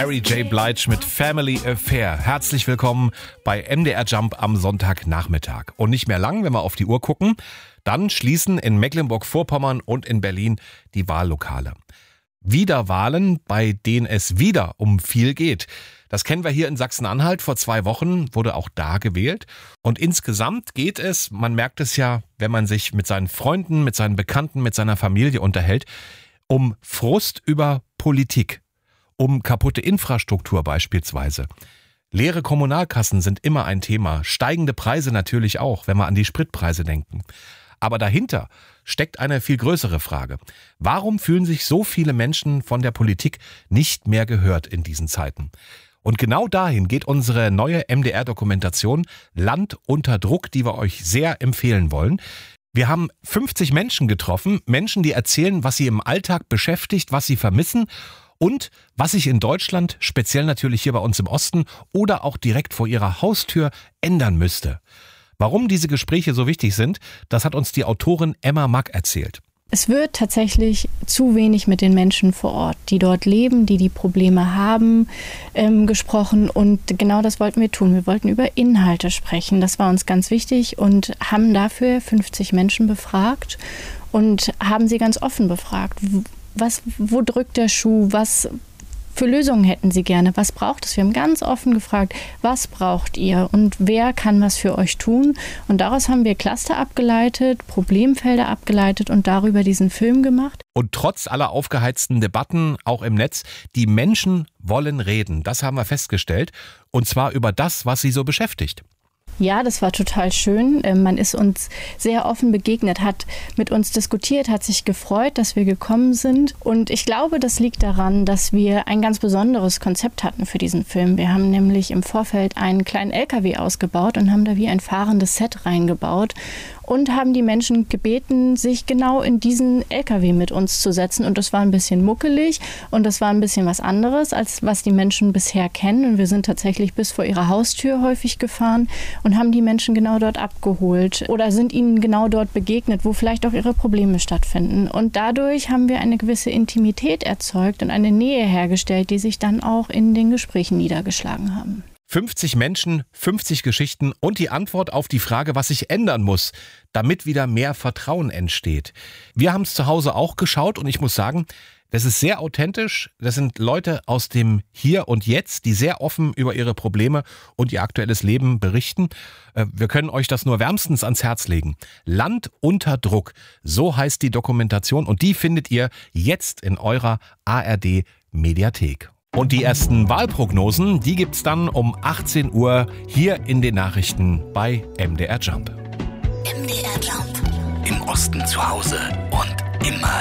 Mary J. Blige mit Family Affair. Herzlich willkommen bei MDR Jump am Sonntagnachmittag. Und nicht mehr lang, wenn wir auf die Uhr gucken, dann schließen in Mecklenburg-Vorpommern und in Berlin die Wahllokale. Wieder Wahlen, bei denen es wieder um viel geht. Das kennen wir hier in Sachsen-Anhalt. Vor 2 Wochen wurde auch da gewählt. Und insgesamt geht es, man merkt es ja, wenn man sich mit seinen Freunden, mit seinen Bekannten, mit seiner Familie unterhält, um Frust über Politik. Um kaputte Infrastruktur beispielsweise. Leere Kommunalkassen sind immer ein Thema, steigende Preise natürlich auch, wenn wir an die Spritpreise denken. Aber dahinter steckt eine viel größere Frage. Warum fühlen sich so viele Menschen von der Politik nicht mehr gehört in diesen Zeiten? Und genau dahin geht unsere neue MDR-Dokumentation Land unter Druck, die wir euch sehr empfehlen wollen. Wir haben 50 Menschen getroffen, Menschen, die erzählen, was sie im Alltag beschäftigt, was sie vermissen und was sich in Deutschland, speziell natürlich hier bei uns im Osten oder auch direkt vor ihrer Haustür ändern müsste. Warum diese Gespräche so wichtig sind, das hat uns die Autorin Emma Mack erzählt. Es wird tatsächlich zu wenig mit den Menschen vor Ort, die dort leben, die Probleme haben, gesprochen. Und genau das wollten wir tun. Wir wollten über Inhalte sprechen. Das war uns ganz wichtig und haben dafür 50 Menschen befragt und haben sie ganz offen befragt. Wo drückt der Schuh? Was für Lösungen hätten Sie gerne? Was braucht es? Wir haben ganz offen gefragt, was braucht ihr und wer kann was für euch tun? Und daraus haben wir Cluster abgeleitet, Problemfelder abgeleitet und darüber diesen Film gemacht. Und trotz aller aufgeheizten Debatten, auch im Netz, die Menschen wollen reden. Das haben wir festgestellt. Und zwar über das, was sie so beschäftigt. Ja, das war total schön. Man ist uns sehr offen begegnet, hat mit uns diskutiert, hat sich gefreut, dass wir gekommen sind. Und ich glaube, das liegt daran, dass wir ein ganz besonderes Konzept hatten für diesen Film. Wir haben nämlich im Vorfeld einen kleinen LKW ausgebaut und haben da wie ein fahrendes Set reingebaut und haben die Menschen gebeten, sich genau in diesen LKW mit uns zu setzen. Und das war ein bisschen muckelig und das war ein bisschen was anderes, als was die Menschen bisher kennen. Und wir sind tatsächlich bis vor ihrer Haustür häufig gefahren und haben die Menschen genau dort abgeholt oder sind ihnen genau dort begegnet, wo vielleicht auch ihre Probleme stattfinden. Und dadurch haben wir eine gewisse Intimität erzeugt und eine Nähe hergestellt, die sich dann auch in den Gesprächen niedergeschlagen haben. 50 Menschen, 50 Geschichten und die Antwort auf die Frage, was sich ändern muss, damit wieder mehr Vertrauen entsteht. Wir haben es zu Hause auch geschaut und ich muss sagen, das ist sehr authentisch. Das sind Leute aus dem Hier und Jetzt, die sehr offen über ihre Probleme und ihr aktuelles Leben berichten. Wir können euch das nur wärmstens ans Herz legen. Land unter Druck, so heißt die Dokumentation und die findet ihr jetzt in eurer ARD-Mediathek. Und die ersten Wahlprognosen, die gibt's dann um 18 Uhr hier in den Nachrichten bei MDR Jump. MDR Jump. Im Osten zu Hause und immer